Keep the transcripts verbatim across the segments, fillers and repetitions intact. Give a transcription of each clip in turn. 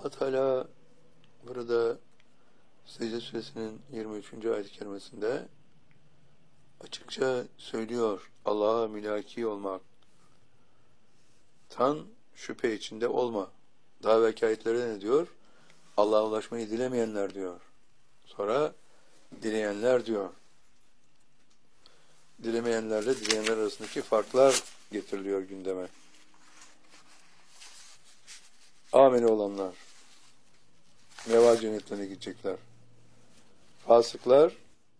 Allah Teala burada Secde Suresinin yirmi üçüncü ayet-i kerimesinde açıkça söylüyor, Allah'a mülaki olmaktan şüphe içinde olma. Daha belki ayetlerde ne diyor? Allah'a ulaşmayı dilemeyenler diyor. Sonra dileyenler diyor. Dilemeyenlerle dileyenler arasındaki farklar getiriliyor gündeme. Ameli olanlar meva cennetlerine gidecekler. Fasıklar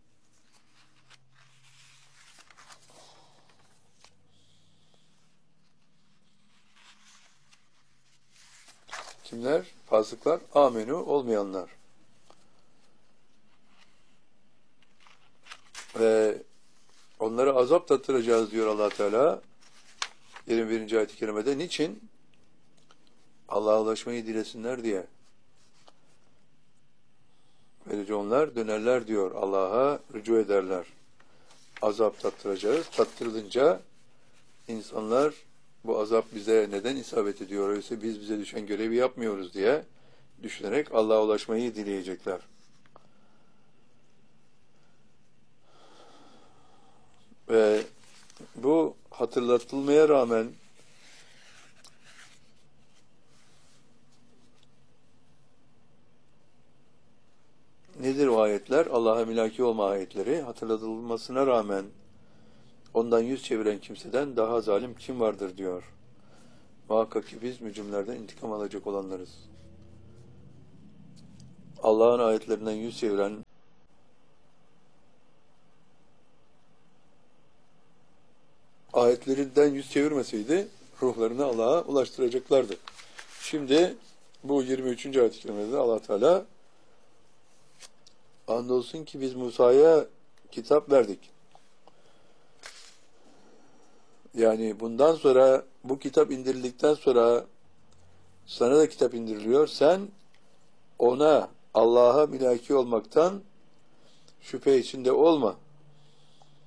kimler? Fasıklar, amenu olmayanlar. Ve onlara azap tattıracağız diyor Allah Teala yirmi birinci ayet-i kerimede. Niçin? Allah'a ulaşmayı dilesinler diye. Böylece onlar dönerler diyor. Allah'a rücu ederler. Azap tattıracağız. Tattırılınca insanlar bu azap bize neden isabet ediyor? Oysa biz bize düşen görevi yapmıyoruz diye düşünerek Allah'a ulaşmayı dileyecekler. Ve bu hatırlatılmaya rağmen nedir o ayetler? Allah'a mülaki olma ayetleri. Hatırlatılmasına rağmen ondan yüz çeviren kimseden daha zalim kim vardır diyor. Muhakkak ki biz mücrimlerden intikam alacak olanlarız. Allah'ın ayetlerinden yüz çeviren ayetlerinden yüz çevirmeseydi ruhlarını Allah'a ulaştıracaklardı. Şimdi bu yirmi üçüncü ayet-i kerimede Allah Teala andolsun ki biz Musa'ya kitap verdik. Yani bundan sonra bu kitap indirildikten sonra sana da kitap indiriliyor. Sen ona Allah'a mülaki olmaktan şüphe içinde olma.